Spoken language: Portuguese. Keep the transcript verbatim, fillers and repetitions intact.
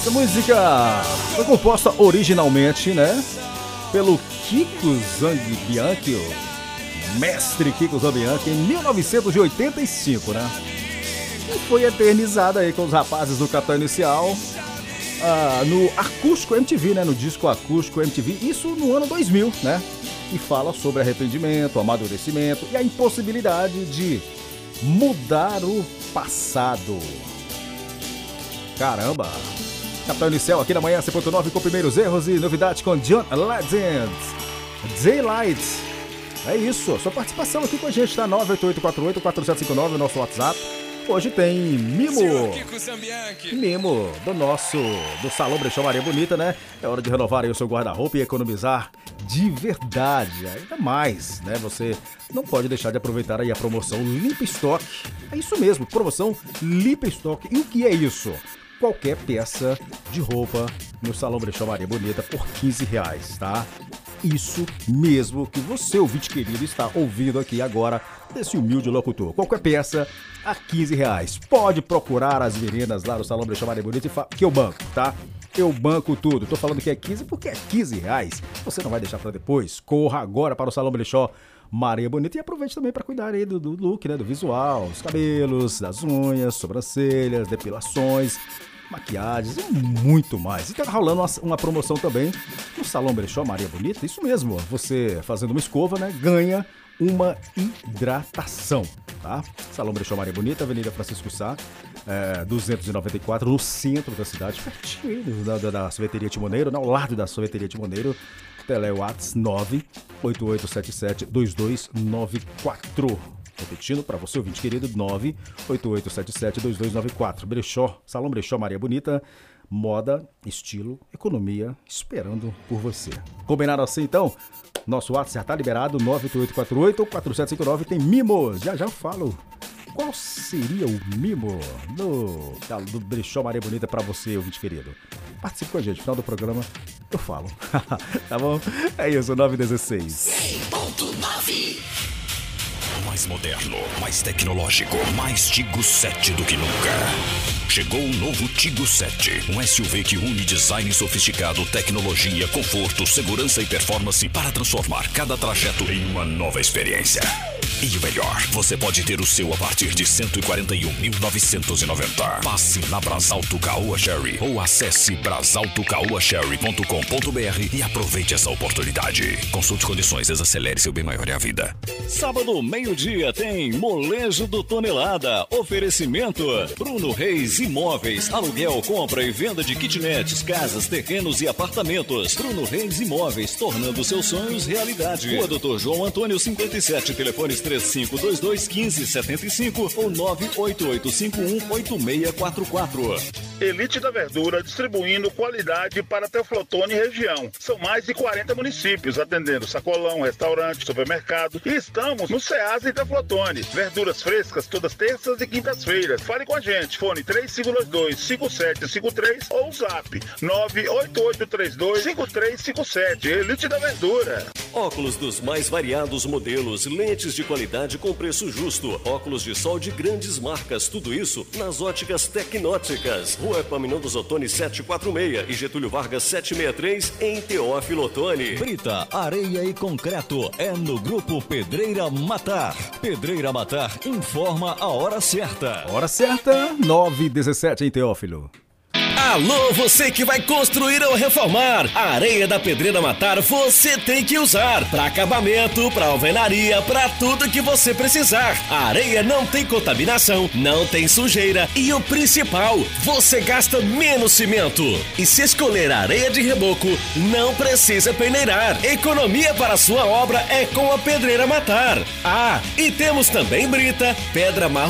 Essa música foi composta originalmente, né, pelo Kiko Zambianchi, o mestre Kiko Zambianchi, em mil novecentos e oitenta e cinco, né? E foi eternizada aí com os rapazes do Capital Inicial ah, no acústico M T V, né? No disco acústico M T V, isso no ano dois mil, né? E fala sobre arrependimento, amadurecimento e a impossibilidade de mudar o passado. Caramba! Capital Inicial aqui na manhã, C ponto nove com primeiros erros e novidades com John Legend. Daylight. É isso, sua participação aqui com a gente, tá? nove oito oito quatro oito quatro sete cinco nove, nosso WhatsApp. Hoje tem mimo, mimo do nosso, do Salão Brechó Maria Bonita, né? É hora de renovar aí o seu guarda-roupa e economizar de verdade, ainda mais, né? Você não pode deixar de aproveitar aí a promoção Limpa Stock. É isso mesmo, promoção Limpa Stock. E o que é isso? Qualquer peça de roupa no Salão Brechó Maria Bonita por quinze reais, tá? Isso mesmo que você, ouvinte querido, está ouvindo aqui agora desse humilde locutor. Qualquer peça a quinze reais. Pode procurar as meninas lá no Salão Brechó Maria Bonita e falar que eu banco, tá? Eu banco tudo. Tô falando que é quinze porque é quinze reais. Você não vai deixar para depois. Corra agora para o Salão Brechó Maria Bonita e aproveite também para cuidar aí do, do look, né? Do visual, os cabelos, das unhas, sobrancelhas, depilações, maquiagens e muito mais. E tá rolando uma, uma promoção também no Salão Brechó Maria Bonita. Isso mesmo, você fazendo uma escova, né, ganha uma hidratação, tá? Salão Brechó Maria Bonita, Avenida Francisco Sá, é, duzentos e noventa e quatro, no centro da cidade, pertinho da, da, da Sorveteria Timoneiro, né, ao lado da Sorveteria Timoneiro. Telewhats nove oito oito sete sete dois dois nove quatro. Repetindo para você, ouvinte querido, nove oito oito sete sete dois dois nove quatro. Brechó, Salão Brechó Maria Bonita, moda, estilo, economia, esperando por você. Combinado assim, então? Nosso WhatsApp já tá liberado, nove oito oito quatro oito quatro sete cinco nove, tem mimos. Já já eu falo qual seria o mimo do, do Brechó Maria Bonita para você, ouvinte querido. Participe com a gente, no final do programa eu falo. Tá bom? É isso, nove e dezesseis. cem ponto nove. Mais moderno, mais tecnológico, mais Tigo sete do que nunca. Chegou o novo Tigo sete, um S U V que une design sofisticado, tecnologia, conforto, segurança e performance para transformar cada trajeto em uma nova experiência. E o melhor, você pode ter o seu a partir de cento e quarenta e um mil novecentos e noventa. Passe na Brasalto Caoa Sherry ou acesse brasalto caoa sherry ponto com ponto b r e aproveite essa oportunidade. Consulte condições, desacelere, seu bem maior é a vida. Sábado, meio-dia, tem Molejo do Tonelada. Oferecimento Bruno Reis Imóveis. Aluguel, compra e venda de kitnets, casas, terrenos e apartamentos. Bruno Reis Imóveis, tornando seus sonhos realidade. Rua doutor João Antônio cinquenta e sete, telefones três cinco dois dois um cinco sete cinco ou nove oito oito cinco um oito seis quatro quatro. Elite da Verdura, distribuindo qualidade para Teoflotone e região. São mais de quarenta municípios, atendendo sacolão, restaurante, supermercado. E estamos no Ceasa e Teoflotone. Verduras frescas todas terças e quintas-feiras. Fale com a gente, fone três cinco dois dois cinco sete cinco três ou zap nove oito oito três dois cinco três cinco sete. Elite da Verdura. Óculos dos mais variados modelos, lentes de qualidade com preço justo, óculos de sol de grandes marcas, tudo isso nas óticas Tecnóticas. Rua Epaminondas Ottoni setecentos e quarenta e seis e Getúlio Vargas setecentos e sessenta e três em Teófilo Otoni. Brita, areia e concreto é no Grupo Pedreira Matar. Pedreira Matar informa a hora certa. Hora certa, nove e dezessete em Teófilo. Alô, você que vai construir ou reformar. A areia da Pedreira Matar você tem que usar. Para acabamento, para alvenaria, para tudo que você precisar. A areia não tem contaminação, não tem sujeira e o principal, você gasta menos cimento. E se escolher a areia de reboco, não precisa peneirar. Economia para a sua obra é com a Pedreira Matar. Ah, e temos também brita, pedra marrom